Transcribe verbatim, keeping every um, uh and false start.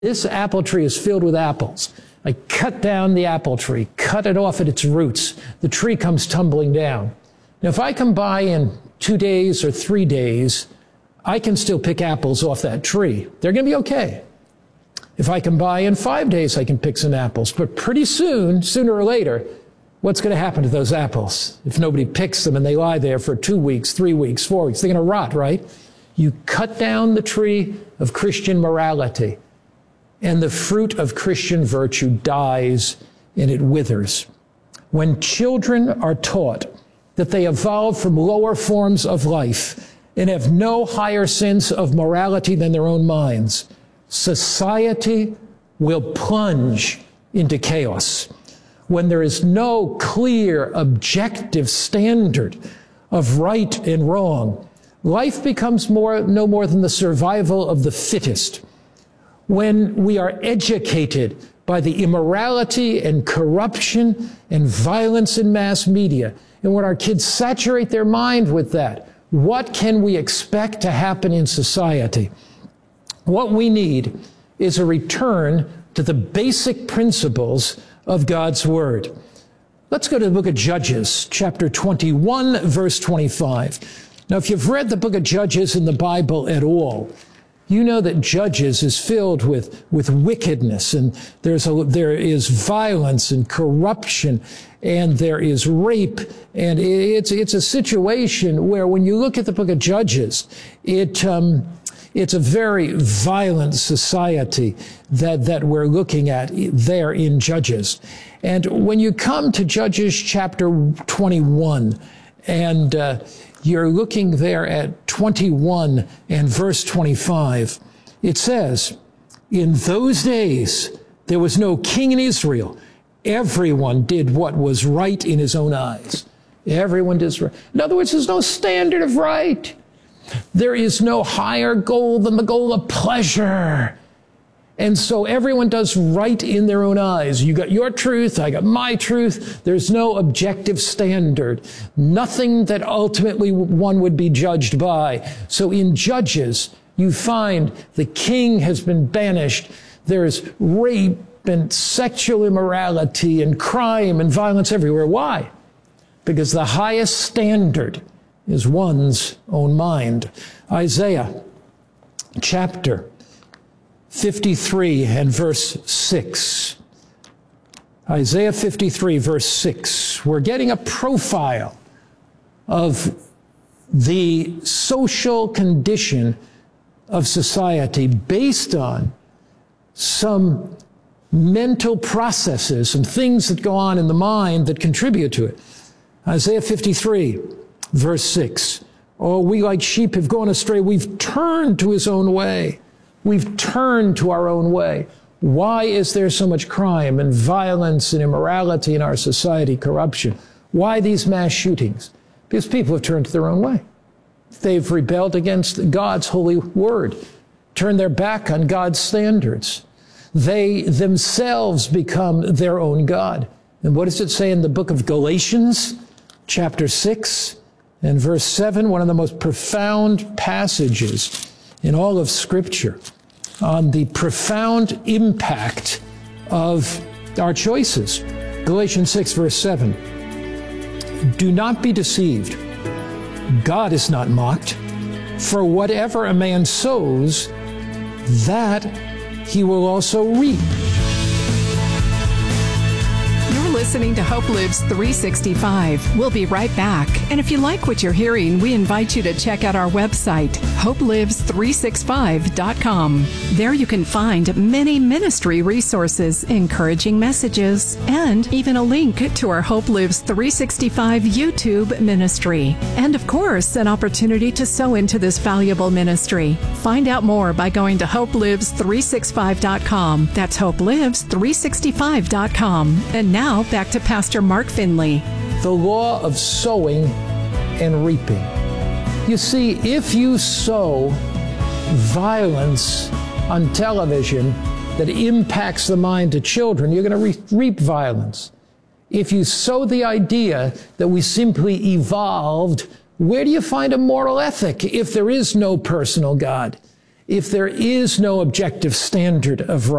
This apple tree is filled with apples. I cut down the apple tree, cut it off at its roots. The tree comes tumbling down. Now, if I come by in two days or three days, I can still pick apples off that tree. They're going to be okay. If I come by in five days, I can pick some apples. But pretty soon, sooner or later, what's going to happen to those apples? If nobody picks them and they lie there for two weeks, three weeks, four weeks, they're going to rot, right? You cut down the tree of Christian morality, and the fruit of Christian virtue dies and it withers. When children are taught that they evolve from lower forms of life and have no higher sense of morality than their own minds, society will plunge into chaos. When there is no clear, objective standard of right and wrong, life becomes more, no more than the survival of the fittest. When we are educated by the immorality and corruption and violence in mass media, and when our kids saturate their mind with that, what can we expect to happen in society? What we need is a return to the basic principles of God's Word. Let's go to the book of Judges, chapter twenty-one, verse twenty-five. Now, if you've read the book of Judges in the Bible at all, you know that Judges is filled with, with wickedness, and there's a, there is violence and corruption, and there is rape, and it's, it's a situation where when you look at the book of Judges, it, um, it's a very violent society that, that we're looking at there in Judges. And when you come to Judges chapter twenty-one, and uh, you're looking there at twenty-one and verse twenty-five, it says, "In those days there was no king in Israel. Everyone did what was right in his own eyes." Everyone did right. In other words, there's no standard of right. There is no higher goal than the goal of pleasure. And so everyone does right in their own eyes. You got your truth, I got my truth. There's no objective standard. Nothing that ultimately one would be judged by. So in Judges, you find the king has been banished. There's rape and sexual immorality and crime and violence everywhere. Why? Because the highest standard is one's own mind. Isaiah chapter fifty-three and verse six. Isaiah fifty-three, verse six. We're getting a profile of the social condition of society based on some mental processes, some things that go on in the mind that contribute to it. Isaiah fifty-three, verse six. "Oh, we like sheep have gone astray. We've turned to his own way. We've turned to our own way." Why is there so much crime and violence and immorality in our society, corruption? Why these mass shootings? Because people have turned to their own way. They've rebelled against God's holy word, turned their back on God's standards. They themselves become their own God. And what does it say in the book of Galatians, chapter six and verse seven, one of the most profound passages in all of Scripture on the profound impact of our choices. Galatians six, verse seven. "Do not be deceived. God is not mocked. For whatever a man sows, that he will also reap." Listening to Hope Lives three sixty-five. We'll be right back. And if you like what you're hearing, we invite you to check out our website, hope lives three sixty-five dot com. There you can find many ministry resources, encouraging messages, and even a link to our Hope Lives three sixty-five YouTube ministry. And of course, an opportunity to sow into this valuable ministry. Find out more by going to hope lives three sixty-five dot com. That's hope lives three sixty-five dot com. And now, back to Pastor Mark Finley. The law of sowing and reaping. You see, if you sow violence on television that impacts the mind of children, you're going to re- reap violence. If you sow the idea that we simply evolved, where do you find a moral ethic if there is no personal God? If there is no objective standard of